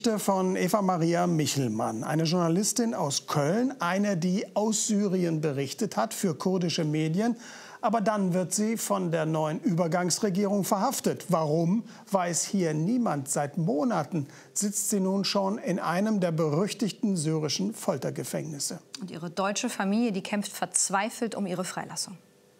Von Eva Maria Michelmann, eine Journalistin aus Köln, eine, die aus Syrien berichtet hat für kurdische Medien. Aber dann wird sie von der neuen Übergangsregierung verhaftet. Warum, weiß hier niemand. Seit Monaten sitzt sie nun schon in einem der berüchtigten syrischen Foltergefängnisse. Und ihre deutsche Familie, die kämpft verzweifelt um ihre Freilassung.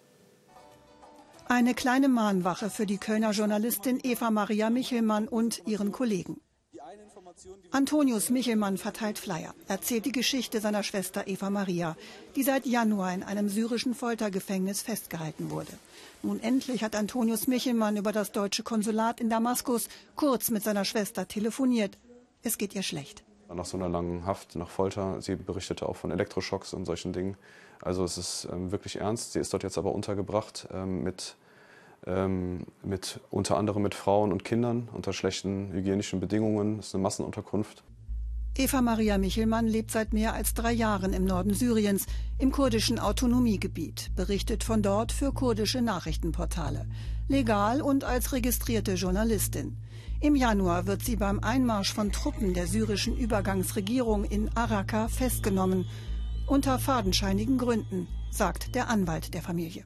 Eine kleine Mahnwache für die Kölner Journalistin Eva Maria Michelmann und ihren Kollegen. Antonius Michelmann verteilt Flyer, erzählt die Geschichte seiner Schwester Eva Maria, die seit Januar in einem syrischen Foltergefängnis festgehalten wurde. Nun endlich hat Antonius Michelmann über das deutsche Konsulat in Damaskus kurz mit seiner Schwester telefoniert. Es geht ihr schlecht. Nach so einer langen Haft, nach Folter, sie berichtete auch von Elektroschocks und solchen Dingen. Also es ist wirklich ernst. Sie ist dort jetzt aber untergebracht mit unter anderem mit Frauen und Kindern unter schlechten hygienischen Bedingungen. Das ist eine Massenunterkunft. Eva Maria Michelmann lebt seit mehr als 3 Jahren im Norden Syriens, im kurdischen Autonomiegebiet, berichtet von dort für kurdische Nachrichtenportale. Legal und als registrierte Journalistin. Im Januar wird sie beim Einmarsch von Truppen der syrischen Übergangsregierung in Araka festgenommen. Unter fadenscheinigen Gründen, sagt der Anwalt der Familie.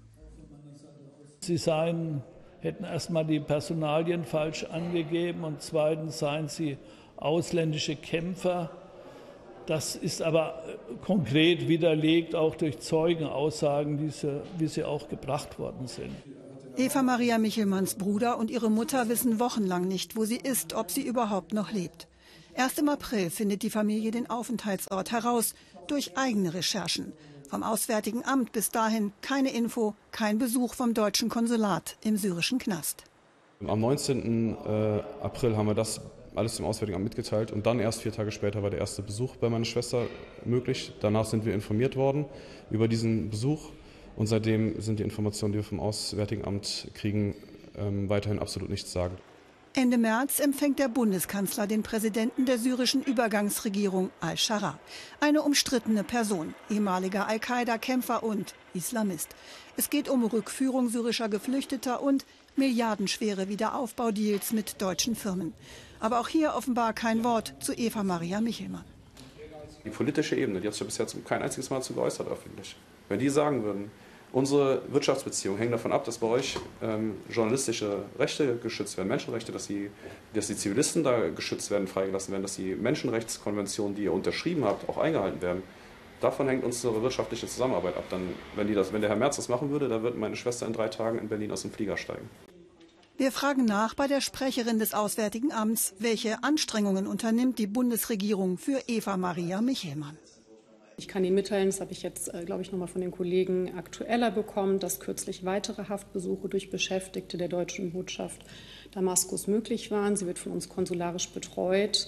Sie hätten erstmal die Personalien falsch angegeben und zweitens seien sie ausländische Kämpfer. Das ist aber konkret widerlegt, auch durch Zeugenaussagen, wie sie auch gebracht worden sind. Eva Maria Michelmanns Bruder und ihre Mutter wissen wochenlang nicht, wo sie ist, ob sie überhaupt noch lebt. Erst im April findet die Familie den Aufenthaltsort heraus, durch eigene Recherchen. Vom Auswärtigen Amt bis dahin keine Info, kein Besuch vom deutschen Konsulat im syrischen Knast. Am 19. April haben wir das alles dem Auswärtigen Amt mitgeteilt und dann erst 4 Tage später war der erste Besuch bei meiner Schwester möglich. Danach sind wir informiert worden über diesen Besuch und seitdem sind die Informationen, die wir vom Auswärtigen Amt kriegen, weiterhin absolut nichts sagen. Ende März empfängt der Bundeskanzler den Präsidenten der syrischen Übergangsregierung al-Shara. Eine umstrittene Person, ehemaliger Al-Qaida-Kämpfer und Islamist. Es geht um Rückführung syrischer Geflüchteter und milliardenschwere Wiederaufbaudeals mit deutschen Firmen. Aber auch hier offenbar kein Wort zu Eva Maria Michelmann. Die politische Ebene, die hat sich bis jetzt kein einziges Mal dazu geäußert öffentlich. Wenn die sagen würden, unsere Wirtschaftsbeziehungen hängen davon ab, dass bei euch journalistische Rechte geschützt werden, Menschenrechte, dass die Zivilisten da geschützt werden, freigelassen werden, dass die Menschenrechtskonventionen, die ihr unterschrieben habt, auch eingehalten werden. Davon hängt unsere wirtschaftliche Zusammenarbeit ab. Dann, wenn der Herr Merz das machen würde, dann würde meine Schwester in 3 Tagen in Berlin aus dem Flieger steigen. Wir fragen nach bei der Sprecherin des Auswärtigen Amts, welche Anstrengungen unternimmt die Bundesregierung für Eva Maria Michelmann. Ich kann Ihnen mitteilen, das habe ich jetzt, glaube ich, noch mal von den Kollegen aktueller bekommen, dass kürzlich weitere Haftbesuche durch Beschäftigte der deutschen Botschaft Damaskus möglich waren. Sie wird von uns konsularisch betreut.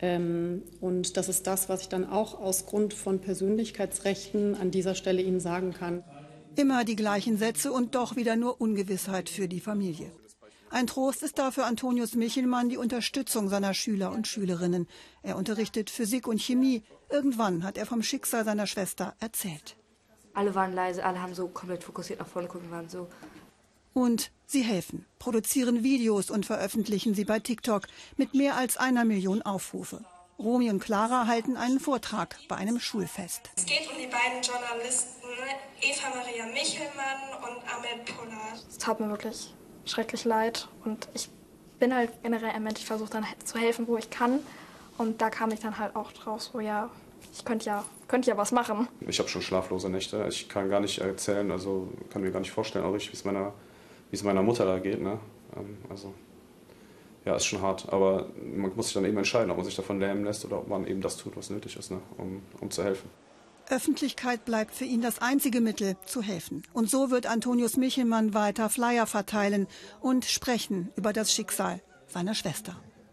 Und das ist das, was ich dann auch aus Grund von Persönlichkeitsrechten an dieser Stelle Ihnen sagen kann. Immer die gleichen Sätze und doch wieder nur Ungewissheit für die Familie. Ein Trost ist dafür Antonius Michelmann die Unterstützung seiner Schüler und Schülerinnen. Er unterrichtet Physik und Chemie. Irgendwann hat er vom Schicksal seiner Schwester erzählt. Alle waren leise, alle haben so komplett fokussiert nach vorne gucken, waren so. Und sie helfen, produzieren Videos und veröffentlichen sie bei TikTok mit mehr als 1 Million Aufrufe. Romy und Clara halten einen Vortrag bei einem Schulfest. Es geht um die beiden Journalisten Eva Maria Michelmann und Ahmed Polat. Es tat mir wirklich schrecklich leid und ich bin halt generell ein Mensch, ich versuche dann zu helfen, wo ich kann. Und da kam ich dann halt auch drauf, so ja, ich könnte ja was machen. Ich habe schon schlaflose Nächte, ich kann gar nicht erzählen, also kann mir gar nicht vorstellen, auch wie es meiner Mutter da geht. Ne? Also ja, ist schon hart, aber man muss sich dann eben entscheiden, ob man sich davon lähmen lässt oder ob man eben das tut, was nötig ist, ne? um zu helfen. Öffentlichkeit bleibt für ihn das einzige Mittel, zu helfen. Und so wird Antonius Michelmann weiter Flyer verteilen und sprechen über das Schicksal seiner Schwester.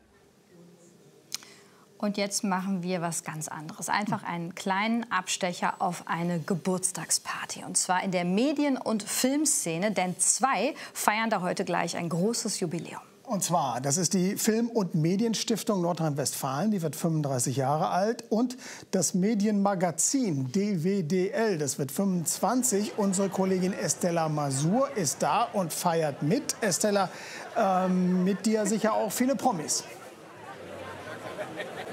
Und jetzt machen wir was ganz anderes. Einfach einen kleinen Abstecher auf eine Geburtstagsparty. Und zwar in der Medien- und Filmszene, denn 2 feiern da heute gleich ein großes Jubiläum. Und zwar, das ist die Film- und Medienstiftung Nordrhein-Westfalen, die wird 35 Jahre alt. Und das Medienmagazin DWDL, das wird 25. Unsere Kollegin Estella Masur ist da und feiert mit. Estella, mit dir sicher auch viele Promis.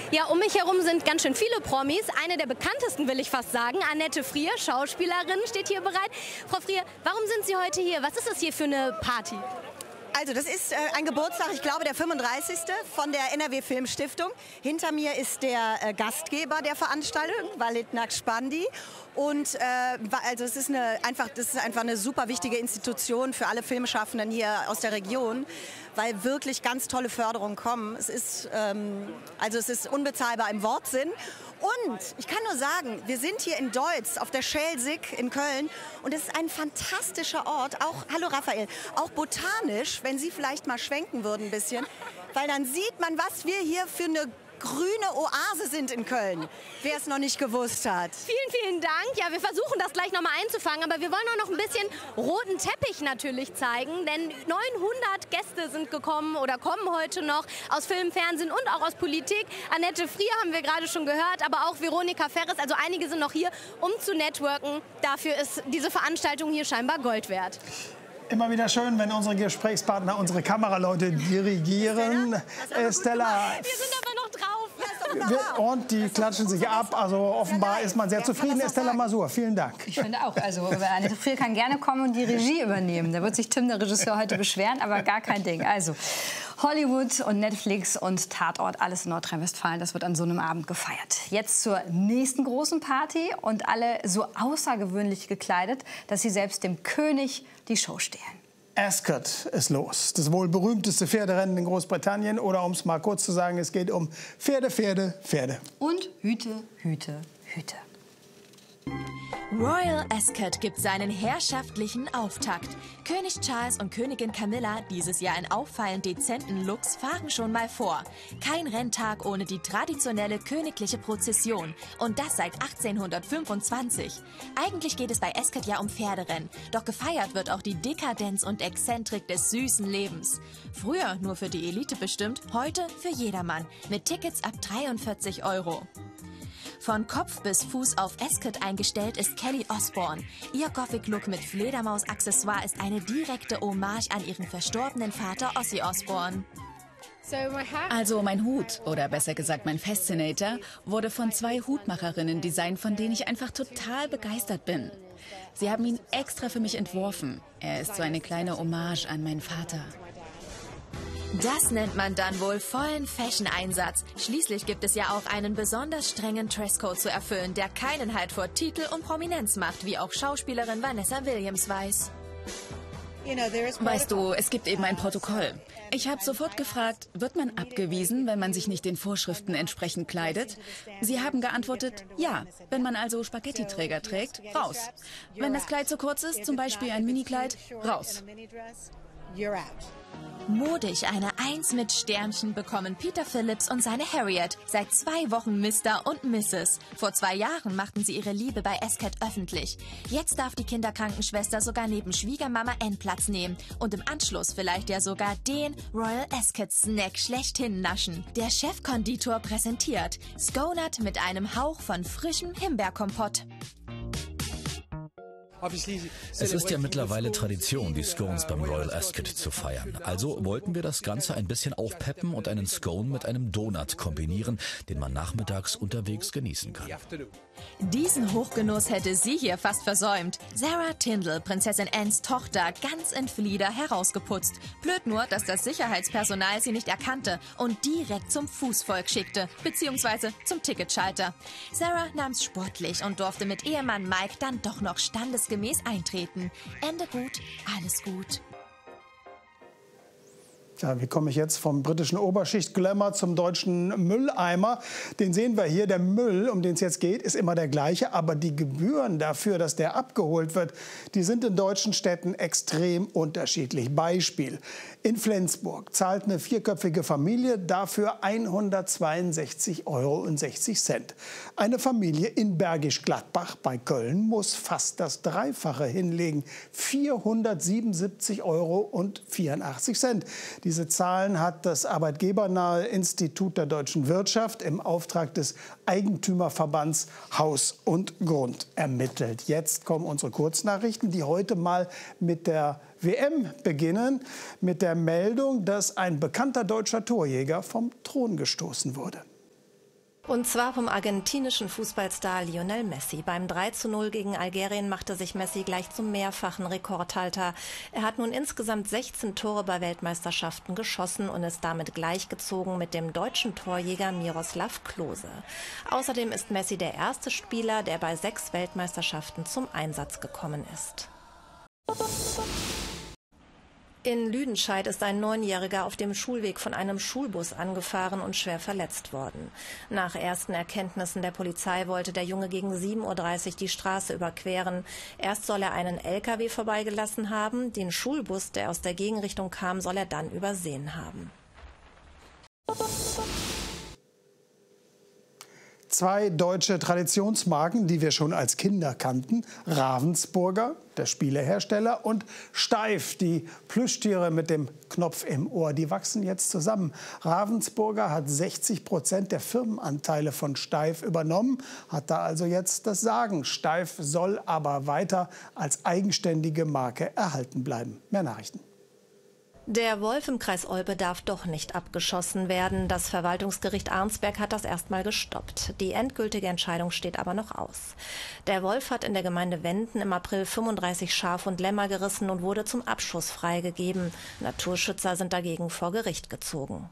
Ja, um mich herum sind ganz schön viele Promis. Eine der bekanntesten, will ich fast sagen, Annette Frier, Schauspielerin, steht hier bereit. Frau Frier, warum sind Sie heute hier? Was ist das hier für eine Party? Also das ist ein Geburtstag, ich glaube der 35. von der NRW Filmstiftung. Hinter mir ist der Gastgeber der Veranstaltung, Walid Naqshbandi. Und also das ist einfach eine super wichtige Institution für alle Filmschaffenden hier aus der Region, weil wirklich ganz tolle Förderungen kommen. Es ist unbezahlbar im Wortsinn. Und ich kann nur sagen, wir sind hier in Deutz auf der Schelsig in Köln und es ist ein fantastischer Ort, auch, hallo Raphael, auch botanisch, wenn Sie vielleicht mal schwenken würden ein bisschen, weil dann sieht man, was wir hier für eine grüne Oase sind in Köln, wer es noch nicht gewusst hat. Vielen, vielen Dank. Ja, wir versuchen das gleich noch mal einzufangen, aber wir wollen auch noch ein bisschen roten Teppich natürlich zeigen, denn 900 Gäste sind gekommen oder kommen heute noch aus Film, Fernsehen und auch aus Politik. Annette Frier haben wir gerade schon gehört, aber auch Veronika Ferres, also einige sind noch hier, um zu networken. Dafür ist diese Veranstaltung hier scheinbar Gold wert. Immer wieder schön, wenn unsere Gesprächspartner, unsere Kameraleute dirigieren. Stella. Wir sind aber noch drauf. Und die klatschen sich ab. Also offenbar ist man sehr zufrieden. Stella Masur, vielen Dank. Ich finde auch. Also Annette Frier kann gerne kommen und die Regie übernehmen. Da wird sich Tim, der Regisseur, heute beschweren, aber gar kein Ding. Also Hollywood und Netflix und Tatort, alles in Nordrhein-Westfalen, das wird an so einem Abend gefeiert. Jetzt zur nächsten großen Party und alle so außergewöhnlich gekleidet, dass sie selbst dem König die Show stehlen. Ascot ist los. Das wohl berühmteste Pferderennen in Großbritannien. Oder um es mal kurz zu sagen, es geht um Pferde, Pferde, Pferde. Und Hüte, Hüte, Hüte. Royal Ascot gibt seinen herrschaftlichen Auftakt. König Charles und Königin Camilla, dieses Jahr in auffallend dezenten Looks, fahren schon mal vor. Kein Renntag ohne die traditionelle königliche Prozession. Und das seit 1825. Eigentlich geht es bei Ascot ja um Pferderennen. Doch gefeiert wird auch die Dekadenz und Exzentrik des süßen Lebens. Früher nur für die Elite bestimmt, heute für jedermann. Mit Tickets ab 43 €. Von Kopf bis Fuß auf Ascot eingestellt ist Kelly Osbourne. Ihr Gothic-Look mit Fledermaus-Accessoire ist eine direkte Hommage an ihren verstorbenen Vater Ozzy Osbourne. Also mein Hut, oder besser gesagt mein Fascinator, wurde von 2 Hutmacherinnen designt, von denen ich einfach total begeistert bin. Sie haben ihn extra für mich entworfen. Er ist so eine kleine Hommage an meinen Vater. Das nennt man dann wohl vollen Fashion-Einsatz. Schließlich gibt es ja auch einen besonders strengen Dresscode zu erfüllen, der keinen Halt vor Titel und Prominenz macht, wie auch Schauspielerin Vanessa Williams weiß. Weißt du, es gibt eben ein Protokoll. Ich habe sofort gefragt, wird man abgewiesen, wenn man sich nicht den Vorschriften entsprechend kleidet? Sie haben geantwortet, ja. Wenn man also Spaghetti-Träger trägt, raus. Wenn das Kleid zu kurz ist, zum Beispiel ein Minikleid, raus. Modig eine 1 mit Sternchen bekommen Peter Phillips und seine Harriet. Seit 2 Wochen Mr. und Mrs. Vor 2 Jahren machten sie ihre Liebe bei Ascot öffentlich. Jetzt darf die Kinderkrankenschwester sogar neben Schwiegermama Anne Platz nehmen. Und im Anschluss vielleicht ja sogar den Royal Ascot Snack schlechthin naschen. Der Chefkonditor präsentiert Sconut mit einem Hauch von frischem Himbeerkompott. Es ist ja mittlerweile Tradition, die Scones beim Royal Ascot zu feiern. Also wollten wir das Ganze ein bisschen aufpeppen und einen Scone mit einem Donut kombinieren, den man nachmittags unterwegs genießen kann. Diesen Hochgenuss hätte sie hier fast versäumt. Sarah Tindall, Prinzessin Annes Tochter, ganz in Flieder herausgeputzt. Blöd nur, dass das Sicherheitspersonal sie nicht erkannte und direkt zum Fußvolk schickte, beziehungsweise zum Ticketschalter. Sarah nahm's sportlich und durfte mit Ehemann Mike dann doch noch standesgemäß eintreten. Ende gut, alles gut. Ja, wie komme ich jetzt vom britischen Oberschicht-Glamour zum deutschen Mülleimer? Den sehen wir hier. Der Müll, um den es jetzt geht, ist immer der gleiche. Aber die Gebühren dafür, dass der abgeholt wird, die sind in deutschen Städten extrem unterschiedlich. Beispiel: In Flensburg zahlt eine 4-köpfige Familie dafür 162,60 €. Eine Familie in Bergisch Gladbach bei Köln muss fast das Dreifache hinlegen. 477,84 €. Diese Zahlen hat das arbeitgebernahe Institut der deutschen Wirtschaft im Auftrag des Eigentümerverbands Haus und Grund ermittelt. Jetzt kommen unsere Kurznachrichten, die heute mal mit der WM beginnen, mit der Meldung, dass ein bekannter deutscher Torjäger vom Thron gestoßen wurde. Und zwar vom argentinischen Fußballstar Lionel Messi. Beim 3:0 gegen Algerien machte sich Messi gleich zum mehrfachen Rekordhalter. Er hat nun insgesamt 16 Tore bei Weltmeisterschaften geschossen und ist damit gleichgezogen mit dem deutschen Torjäger Miroslav Klose. Außerdem ist Messi der erste Spieler, der bei 6 Weltmeisterschaften zum Einsatz gekommen ist. In Lüdenscheid ist ein 9-Jähriger auf dem Schulweg von einem Schulbus angefahren und schwer verletzt worden. Nach ersten Erkenntnissen der Polizei wollte der Junge gegen 7:30 Uhr die Straße überqueren. Erst soll er einen LKW vorbeigelassen haben, den Schulbus, der aus der Gegenrichtung kam, soll er dann übersehen haben. 2 deutsche Traditionsmarken, die wir schon als Kinder kannten. Ravensburger, der Spielehersteller, und Steiff, die Plüschtiere mit dem Knopf im Ohr. Die wachsen jetzt zusammen. Ravensburger hat 60% der Firmenanteile von Steiff übernommen, hat da also jetzt das Sagen. Steiff soll aber weiter als eigenständige Marke erhalten bleiben. Mehr Nachrichten. Der Wolf im Kreis Olpe darf doch nicht abgeschossen werden. Das Verwaltungsgericht Arnsberg hat das erstmal gestoppt. Die endgültige Entscheidung steht aber noch aus. Der Wolf hat in der Gemeinde Wenden im April 35 Schaf und Lämmer gerissen und wurde zum Abschuss freigegeben. Naturschützer sind dagegen vor Gericht gezogen.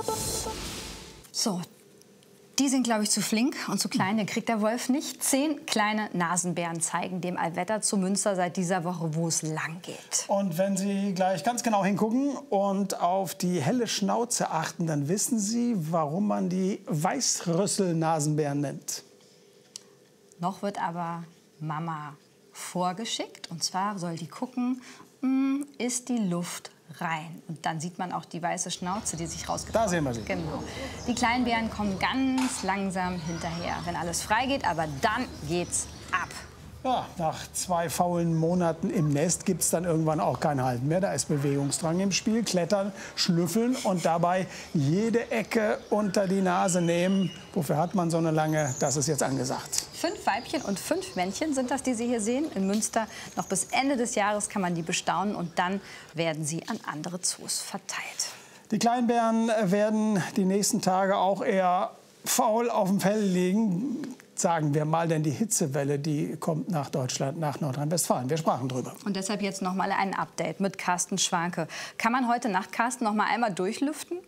So. Die sind, glaube ich, zu flink und zu klein. Den kriegt der Wolf nicht. 10 kleine Nasenbären zeigen dem Allwetter zu Münster seit dieser Woche, wo es lang geht. Und wenn Sie gleich ganz genau hingucken und auf die helle Schnauze achten, dann wissen Sie, warum man die Weißrüssel-Nasenbären nennt. Noch wird aber Mama vorgeschickt. Und zwar soll die gucken, ist die Luft rein. Und dann sieht man auch die weiße Schnauze, die sich rausgetraut hat. Da sehen wir sie. Genau. Die kleinen Bären kommen ganz langsam hinterher, wenn alles freigeht. Aber dann geht's ab. Ja, nach 2 faulen Monaten im Nest gibt es dann irgendwann auch kein Halten mehr. Da ist Bewegungsdrang im Spiel. Klettern, schnüffeln und dabei jede Ecke unter die Nase nehmen. Wofür hat man so eine lange? Das ist jetzt angesagt. 5 Weibchen und 5 Männchen sind das, die Sie hier sehen. In Münster noch bis Ende des Jahres kann man die bestaunen. Und dann werden sie an andere Zoos verteilt. Die Kleinbären werden die nächsten Tage auch eher faul auf dem Fell liegen. Sagen wir mal, denn die Hitzewelle, die kommt nach Deutschland, nach Nordrhein-Westfalen. Wir sprachen drüber. Und deshalb jetzt noch mal ein Update mit Carsten Schwanke. Kann man heute Nacht, Carsten, noch mal einmal durchlüften?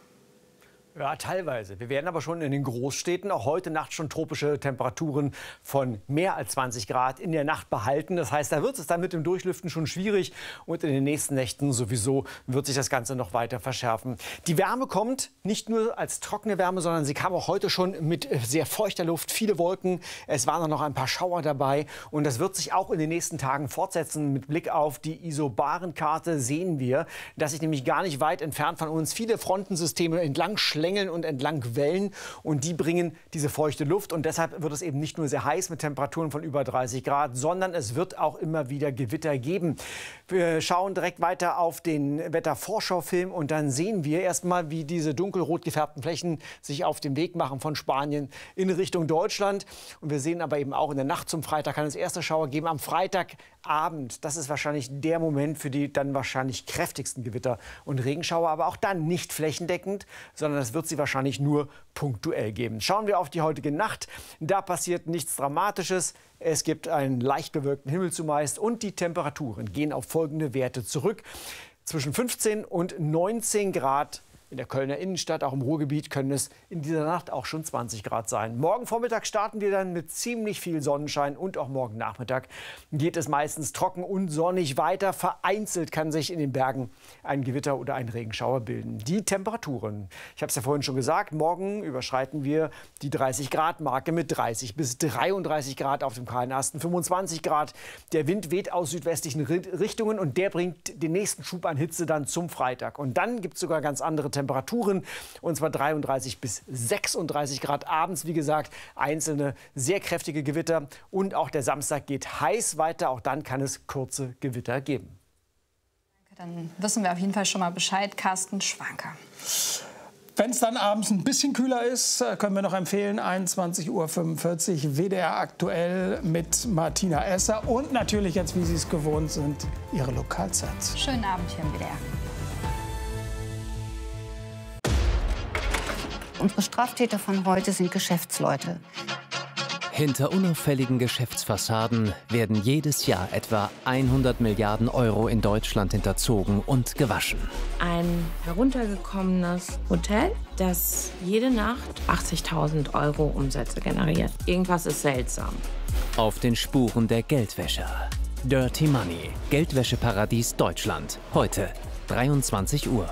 Ja, teilweise. Wir werden aber schon in den Großstädten auch heute Nacht schon tropische Temperaturen von mehr als 20 Grad in der Nacht behalten. Das heißt, da wird es dann mit dem Durchlüften schon schwierig. Und in den nächsten Nächten sowieso wird sich das Ganze noch weiter verschärfen. Die Wärme kommt nicht nur als trockene Wärme, sondern sie kam auch heute schon mit sehr feuchter Luft. Viele Wolken. Es waren noch ein paar Schauer dabei. Und das wird sich auch in den nächsten Tagen fortsetzen. Mit Blick auf die Isobarenkarte sehen wir, dass sich nämlich gar nicht weit entfernt von uns viele Frontensysteme entlang schlängeln und entlang Wellen, und die bringen diese feuchte Luft, und deshalb wird es eben nicht nur sehr heiß mit Temperaturen von über 30 Grad, sondern es wird auch immer wieder Gewitter geben. Wir schauen direkt weiter auf den Wettervorschaufilm und dann sehen wir erstmal, wie diese dunkelrot gefärbten Flächen sich auf den Weg machen von Spanien in Richtung Deutschland, und wir sehen aber eben auch in der Nacht zum Freitag kann es erste Schauer geben. Am Freitagabend, das ist wahrscheinlich der Moment für die dann wahrscheinlich kräftigsten Gewitter und Regenschauer, aber auch dann nicht flächendeckend, sondern es wird sie wahrscheinlich nur punktuell geben. Schauen wir auf die heutige Nacht. Da passiert nichts Dramatisches. Es gibt einen leicht bewölkten Himmel zumeist und die Temperaturen gehen auf folgende Werte zurück. Zwischen 15 und 19 Grad. In der Kölner Innenstadt, auch im Ruhrgebiet, können es in dieser Nacht auch schon 20 Grad sein. Morgen Vormittag starten wir dann mit ziemlich viel Sonnenschein, und auch morgen Nachmittag geht es meistens trocken und sonnig weiter. Vereinzelt kann sich in den Bergen ein Gewitter oder ein Regenschauer bilden. Die Temperaturen, ich habe es ja vorhin schon gesagt, morgen überschreiten wir die 30-Grad-Marke mit 30 bis 33 Grad auf dem kahlen Asten, 25 Grad. Der Wind weht aus südwestlichen Richtungen und der bringt den nächsten Schub an Hitze dann zum Freitag. Und dann gibt es sogar ganz andere Temperaturen, und zwar 33 bis 36 Grad abends. Wie gesagt, einzelne sehr kräftige Gewitter, und auch der Samstag geht heiß weiter. Auch dann kann es kurze Gewitter geben. Dann wissen wir auf jeden Fall schon mal Bescheid. Carsten Schwanke. Wenn es dann abends ein bisschen kühler ist, können wir noch empfehlen, 21:45 Uhr WDR aktuell mit Martina Esser und natürlich jetzt, wie Sie es gewohnt sind, Ihre Lokalzeit. Schönen Abend hier im WDR. Unsere Straftäter von heute sind Geschäftsleute. Hinter unauffälligen Geschäftsfassaden werden jedes Jahr etwa 100 Milliarden Euro in Deutschland hinterzogen und gewaschen. Ein heruntergekommenes Hotel, das jede Nacht 80.000 Euro Umsätze generiert. Irgendwas ist seltsam. Auf den Spuren der Geldwäscher. Dirty Money, Geldwäscheparadies Deutschland. Heute, 23 Uhr.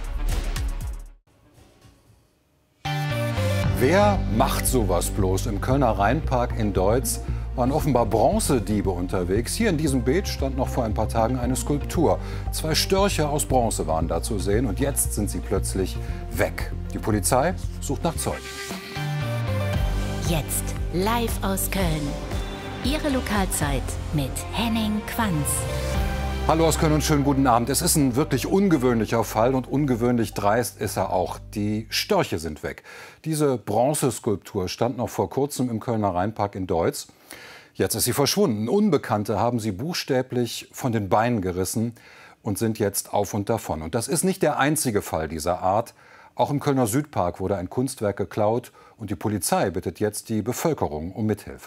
Wer macht sowas bloß? Im Kölner Rheinpark in Deutz waren offenbar Bronzediebe unterwegs. Hier in diesem Beet stand noch vor ein paar Tagen eine Skulptur. 2 Störche aus Bronze waren da zu sehen und jetzt sind sie plötzlich weg. Die Polizei sucht nach Zeugen. Jetzt live aus Köln. Ihre Lokalzeit mit Henning Quanz. Hallo aus Köln und schönen guten Abend. Es ist ein wirklich ungewöhnlicher Fall und ungewöhnlich dreist ist er auch. Die Störche sind weg. Diese Bronzeskulptur stand noch vor kurzem im Kölner Rheinpark in Deutz. Jetzt ist sie verschwunden. Unbekannte haben sie buchstäblich von den Beinen gerissen und sind jetzt auf und davon. Und das ist nicht der einzige Fall dieser Art. Auch im Kölner Südpark wurde ein Kunstwerk geklaut und die Polizei bittet jetzt die Bevölkerung um Mithilfe.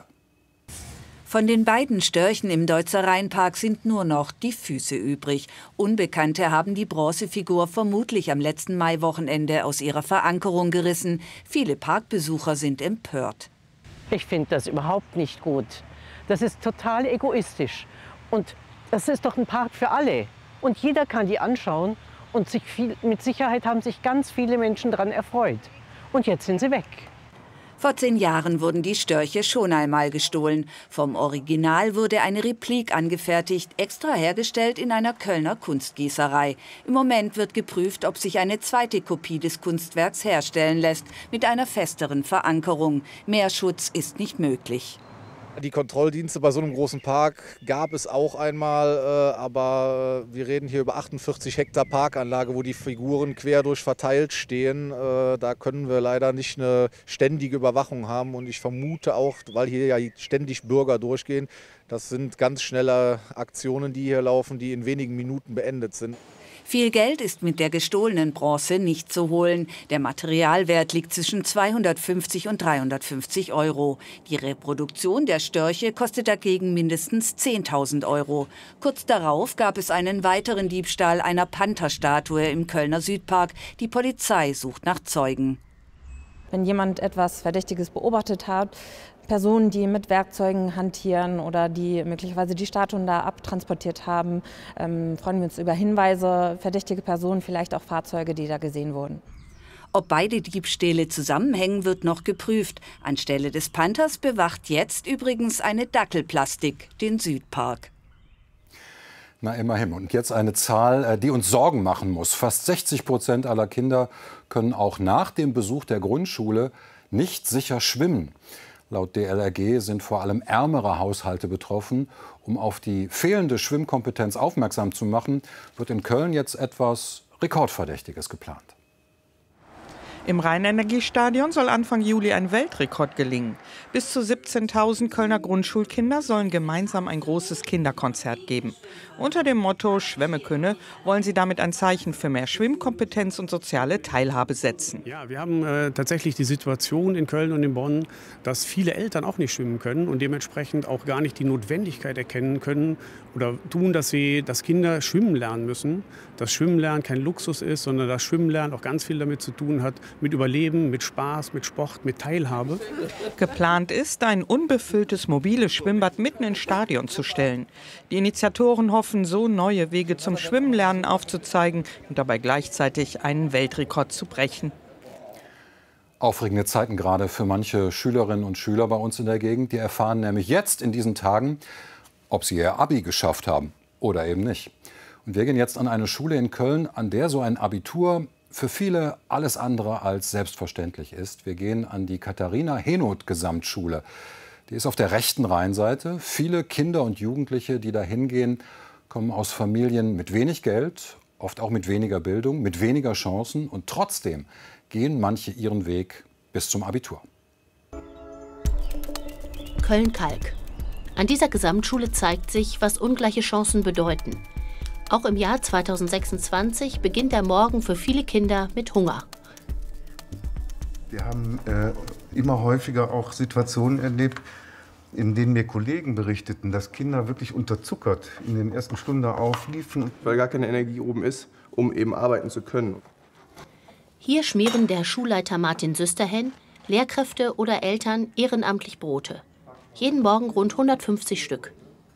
Von den beiden Störchen im Deutzer Rheinpark sind nur noch die Füße übrig. Unbekannte haben die Bronzefigur vermutlich am letzten Maiwochenende aus ihrer Verankerung gerissen. Viele Parkbesucher sind empört. Ich finde das überhaupt nicht gut. Das ist total egoistisch. Und das ist doch ein Park für alle. Und jeder kann die anschauen. Und mit Sicherheit haben sich ganz viele Menschen daran erfreut. Und jetzt sind sie weg. Vor 10 Jahren wurden die Störche schon einmal gestohlen. Vom Original wurde eine Replik angefertigt, extra hergestellt in einer Kölner Kunstgießerei. Im Moment wird geprüft, ob sich eine zweite Kopie des Kunstwerks herstellen lässt, mit einer festeren Verankerung. Mehr Schutz ist nicht möglich. Die Kontrolldienste bei so einem großen Park gab es auch einmal, aber wir reden hier über 48 Hektar Parkanlage, wo die Figuren quer durch verteilt stehen. Da können wir leider nicht eine ständige Überwachung haben und ich vermute auch, weil hier ja ständig Bürger durchgehen, das sind ganz schnelle Aktionen, die hier laufen, die in wenigen Minuten beendet sind. Viel Geld ist mit der gestohlenen Bronze nicht zu holen. Der Materialwert liegt zwischen 250 und 350 Euro. Die Reproduktion der Störche kostet dagegen mindestens 10.000 Euro. Kurz darauf gab es einen weiteren Diebstahl einer Pantherstatue im Kölner Südpark. Die Polizei sucht nach Zeugen. Wenn jemand etwas Verdächtiges beobachtet hat, Personen, die mit Werkzeugen hantieren oder die möglicherweise die Statuen da abtransportiert haben, freuen wir uns über Hinweise, verdächtige Personen, vielleicht auch Fahrzeuge, die da gesehen wurden. Ob beide Diebstähle zusammenhängen, wird noch geprüft. Anstelle des Panthers bewacht jetzt übrigens eine Dackelplastik den Südpark. Na immerhin. Und jetzt eine Zahl, die uns Sorgen machen muss. Fast 60% aller Kinder können auch nach dem Besuch der Grundschule nicht sicher schwimmen. Laut DLRG sind vor allem ärmere Haushalte betroffen. Um auf die fehlende Schwimmkompetenz aufmerksam zu machen, wird in Köln jetzt etwas Rekordverdächtiges geplant. Im Rheinenergiestadion soll Anfang Juli ein Weltrekord gelingen. Bis zu 17.000 Kölner Grundschulkinder sollen gemeinsam ein großes Kinderkonzert geben. Unter dem Motto Schwemme könne wollen sie damit ein Zeichen für mehr Schwimmkompetenz und soziale Teilhabe setzen. Ja, wir haben tatsächlich die Situation in Köln und in Bonn, dass viele Eltern auch nicht schwimmen können und dementsprechend auch gar nicht die Notwendigkeit erkennen können oder tun, dass Kinder schwimmen lernen müssen. Dass Schwimmen kein Luxus ist, sondern dass Schwimmen auch ganz viel damit zu tun hat, mit Überleben, mit Spaß, mit Sport, mit Teilhabe. Geplant ist, ein unbefülltes mobiles Schwimmbad mitten ins Stadion zu stellen. Die Initiatoren hoffen, so neue Wege zum Schwimmenlernen aufzuzeigen und dabei gleichzeitig einen Weltrekord zu brechen. Aufregende Zeiten gerade für manche Schülerinnen und Schüler bei uns in der Gegend. Die erfahren nämlich jetzt in diesen Tagen, ob sie ihr Abi geschafft haben oder eben nicht. Und wir gehen jetzt an eine Schule in Köln, an der so ein Abitur für viele alles andere als selbstverständlich ist. Wir gehen an die Katharina-Henoth-Gesamtschule. Die ist auf der rechten Rheinseite. Viele Kinder und Jugendliche, die da hingehen, kommen aus Familien mit wenig Geld, oft auch mit weniger Bildung, mit weniger Chancen. Und trotzdem gehen manche ihren Weg bis zum Abitur. Köln-Kalk. An dieser Gesamtschule zeigt sich, was ungleiche Chancen bedeuten. Auch im Jahr 2026 beginnt der Morgen für viele Kinder mit Hunger. Wir haben immer häufiger auch Situationen erlebt, in denen mir Kollegen berichteten, dass Kinder wirklich unterzuckert in den ersten Stunden aufliefen. Weil gar keine Energie oben ist, um eben arbeiten zu können. Hier schmieren der Schulleiter Martin Süsterhen, Lehrkräfte oder Eltern ehrenamtlich Brote. Jeden Morgen rund 150 Stück.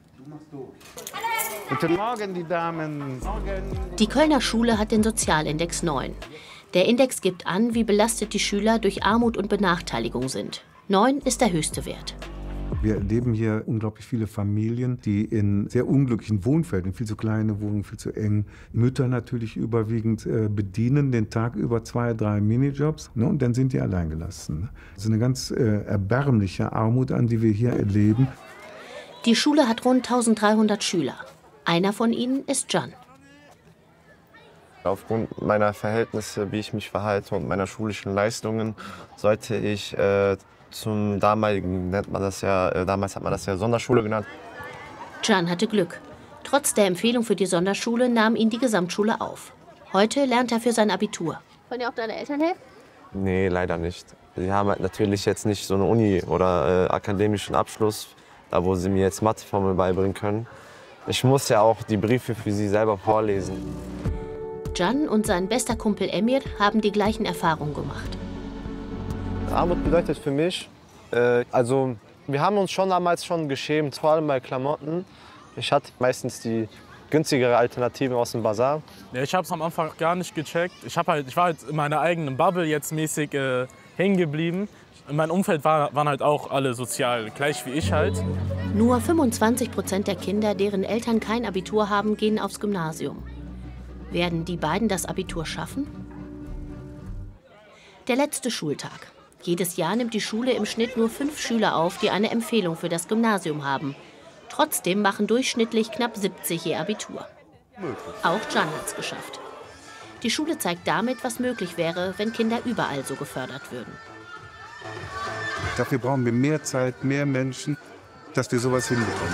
Guten Morgen, die Damen. Die Kölner Schule hat den Sozialindex 9. Der Index gibt an, wie belastet die Schüler durch Armut und Benachteiligung sind. 9 ist der höchste Wert. Wir erleben hier unglaublich viele Familien, die in sehr unglücklichen Wohnfeldern, viel zu kleine Wohnungen, viel zu eng, Mütter natürlich überwiegend bedienen den Tag über 2, 3 Minijobs, ne, und dann sind die alleingelassen. Das ist eine ganz erbärmliche Armut, an die wir hier erleben. Die Schule hat rund 1300 Schüler. Einer von ihnen ist Can. Aufgrund meiner Verhältnisse, wie ich mich verhalte und meiner schulischen Leistungen, sollte ich zum damaligen, damals hat man das ja Sonderschule genannt. Can hatte Glück. Trotz der Empfehlung für die Sonderschule nahm ihn die Gesamtschule auf. Heute lernt er für sein Abitur. Wollen dir auch deine Eltern helfen? Nee, leider nicht. Sie haben halt natürlich jetzt nicht so eine Uni oder akademischen Abschluss, da wo sie mir jetzt Matheformeln beibringen können. Ich muss ja auch die Briefe für sie selber vorlesen. Can und sein bester Kumpel Emir haben die gleichen Erfahrungen gemacht. Armut bedeutet für mich, also wir haben uns schon damals geschämt, vor allem bei Klamotten. Ich hatte meistens die günstigere Alternative aus dem Bazar. Ja, ich habe es am Anfang gar nicht gecheckt. Ich war halt in meiner eigenen Bubble jetzt mäßig hängen geblieben. In meinem Umfeld waren halt auch alle sozial, gleich wie ich halt. Nur 25% der Kinder, deren Eltern kein Abitur haben, gehen aufs Gymnasium. Werden die beiden das Abitur schaffen? Der letzte Schultag. Jedes Jahr nimmt die Schule im Schnitt nur 5 Schüler auf, die eine Empfehlung für das Gymnasium haben. Trotzdem machen durchschnittlich knapp 70 ihr Abitur. Auch Can hat's geschafft. Die Schule zeigt damit, was möglich wäre, wenn Kinder überall so gefördert würden. Dafür brauchen wir mehr Zeit, mehr Menschen, dass wir sowas hinbekommen.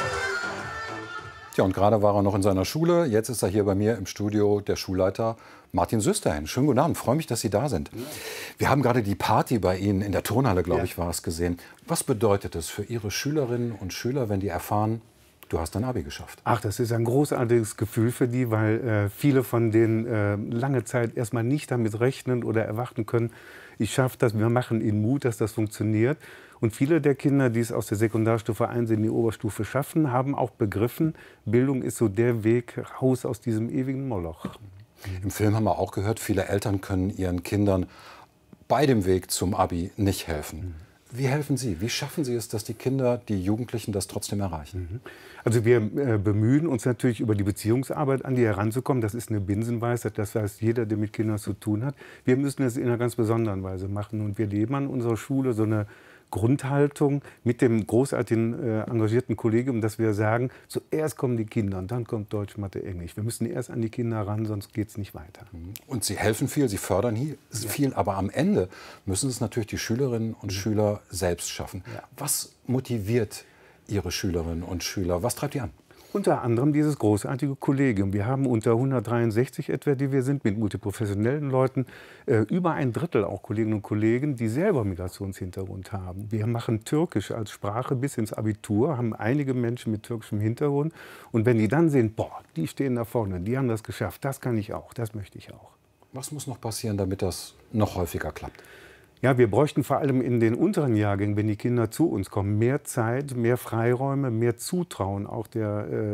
Ja, und gerade war er noch in seiner Schule. Jetzt ist er hier bei mir im Studio, der Schulleiter Martin Süsterhen. Schönen guten Abend, freue mich, dass Sie da sind. Wir haben gerade die Party bei Ihnen in der Turnhalle, glaube ich, war es, gesehen. Was bedeutet es für Ihre Schülerinnen und Schüler, wenn die erfahren, du hast dein Abi geschafft? Ach, das ist ein großartiges Gefühl für die, weil viele von denen lange Zeit erstmal nicht damit rechnen oder erwarten können, ich schaffe das, wir machen ihnen Mut, dass das funktioniert. Und viele der Kinder, die es aus der Sekundarstufe 1 in die Oberstufe schaffen, haben auch begriffen, Bildung ist so der Weg raus aus diesem ewigen Moloch. Im Film haben wir auch gehört, viele Eltern können ihren Kindern bei dem Weg zum Abi nicht helfen. Wie helfen Sie? Wie schaffen Sie es, dass die Kinder, die Jugendlichen das trotzdem erreichen? Also wir bemühen uns natürlich über die Beziehungsarbeit an die heranzukommen. Das ist eine Binsenweisheit, das weiß jeder, der mit Kindern zu tun hat. Wir müssen es in einer ganz besonderen Weise machen. Und wir leben an unserer Schule so eine Grundhaltung mit dem großartigen, engagierten Kollegium, dass wir sagen, zuerst kommen die Kinder und dann kommt Deutsch, Mathe, Englisch. Wir müssen erst an die Kinder ran, sonst geht es nicht weiter. Und Sie helfen viel, Sie fördern viel, aber am Ende müssen es natürlich die Schülerinnen und Schüler selbst schaffen. Ja. Was motiviert Ihre Schülerinnen und Schüler? Was treibt die an? Unter anderem dieses großartige Kollegium. Wir haben unter 163 etwa, die wir sind, mit multiprofessionellen Leuten, über ein Drittel auch Kolleginnen und Kollegen, die selber Migrationshintergrund haben. Wir machen Türkisch als Sprache bis ins Abitur, haben einige Menschen mit türkischem Hintergrund. Und wenn die dann sehen, boah, die stehen da vorne, die haben das geschafft, das kann ich auch, das möchte ich auch. Was muss noch passieren, damit das noch häufiger klappt? Ja, wir bräuchten vor allem in den unteren Jahrgängen, wenn die Kinder zu uns kommen, mehr Zeit, mehr Freiräume, mehr Zutrauen auch der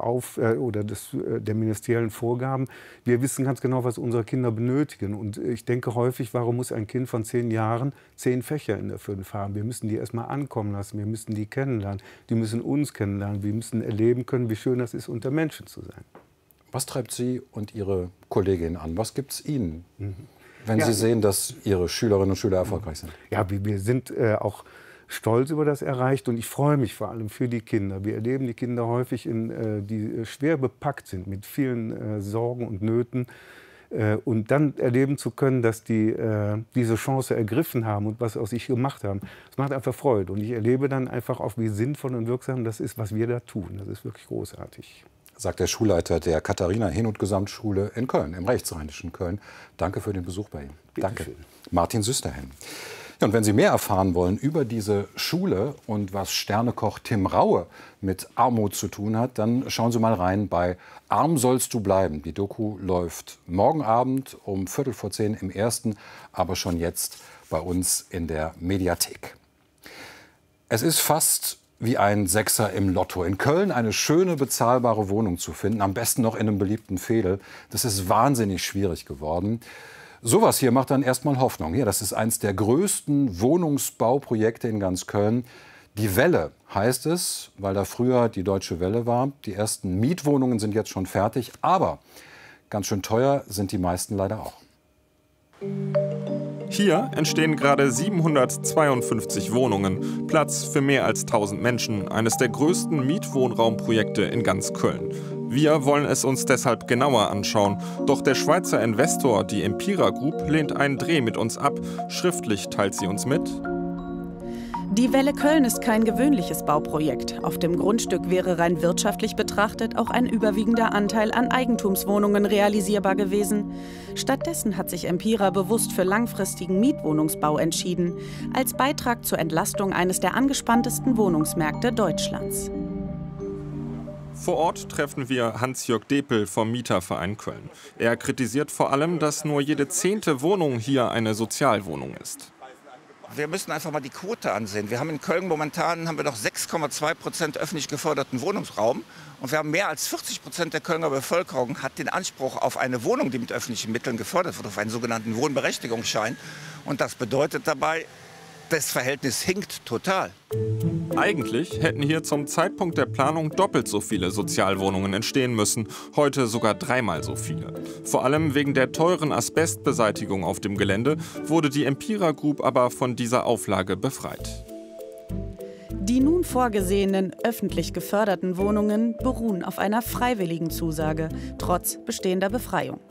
oder der ministeriellen Vorgaben. Wir wissen ganz genau, was unsere Kinder benötigen. Und ich denke häufig, warum muss ein Kind von 10 Jahren 10 Fächer in der 5 haben? Wir müssen die erst mal ankommen lassen, wir müssen die kennenlernen, die müssen uns kennenlernen, wir müssen erleben können, wie schön das ist, unter Menschen zu sein. Was treibt Sie und Ihre Kolleginnen an? Was gibt es Ihnen? Wenn Sie sehen, dass Ihre Schülerinnen und Schüler erfolgreich sind? Ja, wir sind auch stolz über das erreicht und ich freue mich vor allem für die Kinder. Wir erleben die Kinder häufig, die schwer bepackt sind mit vielen Sorgen und Nöten. Und dann erleben zu können, dass die diese Chance ergriffen haben und was aus sich gemacht haben, das macht einfach Freude. Und ich erlebe dann einfach auch, wie sinnvoll und wirksam das ist, was wir da tun. Das ist wirklich großartig. Sagt der Schulleiter der Katharina-Henoth-Gesamtschule in Köln, im rechtsrheinischen Köln. Danke für den Besuch bei Ihnen. Danke. Martin Süsterhen. Ja, und wenn Sie mehr erfahren wollen über diese Schule und was Sternekoch Tim Raue mit Armut zu tun hat, dann schauen Sie mal rein bei Arm sollst du bleiben. Die Doku läuft morgen Abend um 9:15 im Ersten, aber schon jetzt bei uns in der Mediathek. Es ist fast wie ein Sechser im Lotto. In Köln eine schöne, bezahlbare Wohnung zu finden, am besten noch in einem beliebten Veedel. Das ist wahnsinnig schwierig geworden. Sowas hier macht dann erstmal Hoffnung. Ja, das ist eines der größten Wohnungsbauprojekte in ganz Köln. Die Welle heißt es, weil da früher die Deutsche Welle war. Die ersten Mietwohnungen sind jetzt schon fertig, aber ganz schön teuer sind die meisten leider auch. Hier entstehen gerade 752 Wohnungen, Platz für mehr als 1000 Menschen, eines der größten Mietwohnraumprojekte in ganz Köln. Wir wollen es uns deshalb genauer anschauen, doch der Schweizer Investor, die Empira Group, lehnt einen Dreh mit uns ab. Schriftlich teilt sie uns mit: Die Welle Köln ist kein gewöhnliches Bauprojekt. Auf dem Grundstück wäre rein wirtschaftlich betrachtet auch ein überwiegender Anteil an Eigentumswohnungen realisierbar gewesen. Stattdessen hat sich Empira bewusst für langfristigen Mietwohnungsbau entschieden, als Beitrag zur Entlastung eines der angespanntesten Wohnungsmärkte Deutschlands. Vor Ort treffen wir Hans-Jörg Depel vom Mieterverein Köln. Er kritisiert vor allem, dass nur jede 10. Wohnung hier eine Sozialwohnung ist. Wir müssen einfach mal die Quote ansehen. Wir haben in Köln momentan noch 6,2% öffentlich geförderten Wohnungsraum. Und wir haben mehr als 40% der Kölner Bevölkerung hat den Anspruch auf eine Wohnung, die mit öffentlichen Mitteln gefördert wird, auf einen sogenannten Wohnberechtigungsschein. Und das bedeutet dabei, das Verhältnis hinkt total. Eigentlich hätten hier zum Zeitpunkt der Planung doppelt so viele Sozialwohnungen entstehen müssen, heute sogar 3-mal so viele. Vor allem wegen der teuren Asbestbeseitigung auf dem Gelände wurde die Empira Group aber von dieser Auflage befreit. Die nun vorgesehenen öffentlich geförderten Wohnungen beruhen auf einer freiwilligen Zusage, trotz bestehender Befreiung.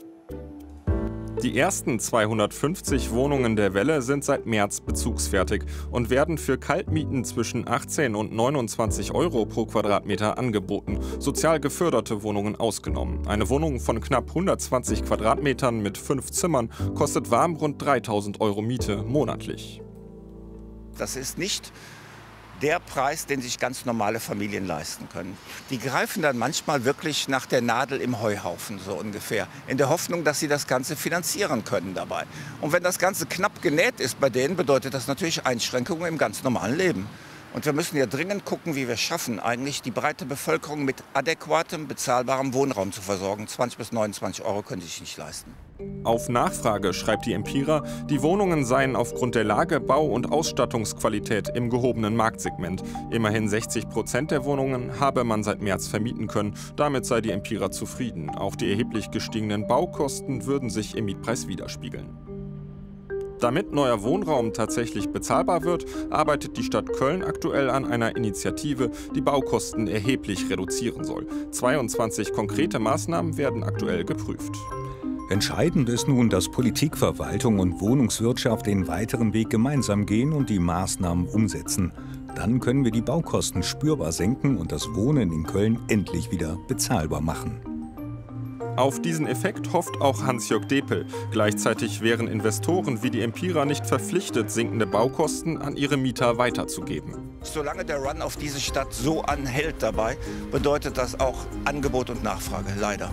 Die ersten 250 Wohnungen der Welle sind seit März bezugsfertig und werden für Kaltmieten zwischen 18 und 29 € pro Quadratmeter angeboten, sozial geförderte Wohnungen ausgenommen. Eine Wohnung von knapp 120 Quadratmetern mit 5 Zimmern kostet warm rund 3.000 € Miete monatlich. Das ist nicht der Preis, den sich ganz normale Familien leisten können. Die greifen dann manchmal wirklich nach der Nadel im Heuhaufen, so ungefähr, in der Hoffnung, dass sie das Ganze finanzieren können dabei. Und wenn das Ganze knapp genäht ist bei denen, bedeutet das natürlich Einschränkungen im ganz normalen Leben. Und wir müssen ja dringend gucken, wie wir es schaffen, eigentlich die breite Bevölkerung mit adäquatem, bezahlbarem Wohnraum zu versorgen. 20 bis 29 € können sie sich nicht leisten. Auf Nachfrage schreibt die Empira, die Wohnungen seien aufgrund der Lage, Bau- und Ausstattungsqualität im gehobenen Marktsegment. Immerhin 60% der Wohnungen habe man seit März vermieten können. Damit sei die Empira zufrieden. Auch die erheblich gestiegenen Baukosten würden sich im Mietpreis widerspiegeln. Damit neuer Wohnraum tatsächlich bezahlbar wird, arbeitet die Stadt Köln aktuell an einer Initiative, die Baukosten erheblich reduzieren soll. 22 konkrete Maßnahmen werden aktuell geprüft. Entscheidend ist nun, dass Politik, Verwaltung und Wohnungswirtschaft den weiteren Weg gemeinsam gehen und die Maßnahmen umsetzen. Dann können wir die Baukosten spürbar senken und das Wohnen in Köln endlich wieder bezahlbar machen. Auf diesen Effekt hofft auch Hans-Jörg Depel. Gleichzeitig wären Investoren wie die Empira nicht verpflichtet, sinkende Baukosten an ihre Mieter weiterzugeben. Solange der Run auf diese Stadt so anhält dabei, bedeutet das auch Angebot und Nachfrage, leider.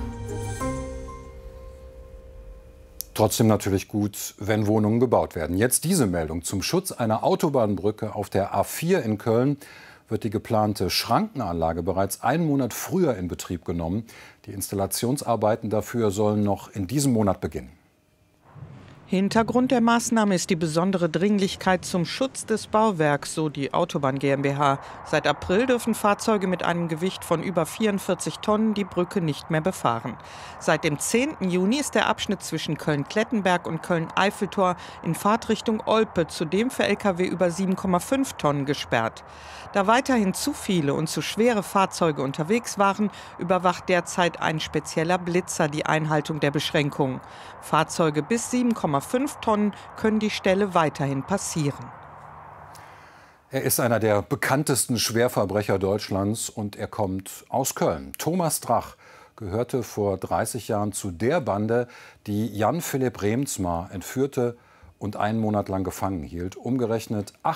Trotzdem natürlich gut, wenn Wohnungen gebaut werden. Jetzt diese Meldung. Zum Schutz einer Autobahnbrücke auf der A4 in Köln wird die geplante Schrankenanlage bereits einen Monat früher in Betrieb genommen. Die Installationsarbeiten dafür sollen noch in diesem Monat beginnen. Hintergrund der Maßnahme ist die besondere Dringlichkeit zum Schutz des Bauwerks, so die Autobahn GmbH. Seit April dürfen Fahrzeuge mit einem Gewicht von über 44 Tonnen die Brücke nicht mehr befahren. Seit dem 10. Juni ist der Abschnitt zwischen Köln-Klettenberg und Köln-Eiffeltor in Fahrtrichtung Olpe zudem für Lkw über 7,5 Tonnen gesperrt. Da weiterhin zu viele und zu schwere Fahrzeuge unterwegs waren, überwacht derzeit ein spezieller Blitzer die Einhaltung der Beschränkungen. Fahrzeuge bis 7,5 Tonnen können die Stelle weiterhin passieren. Er ist einer der bekanntesten Schwerverbrecher Deutschlands und er kommt aus Köln. Thomas Drach gehörte vor 30 Jahren zu der Bande, die Jan Philipp Reemtsma entführte und einen Monat lang gefangen hielt. Umgerechnet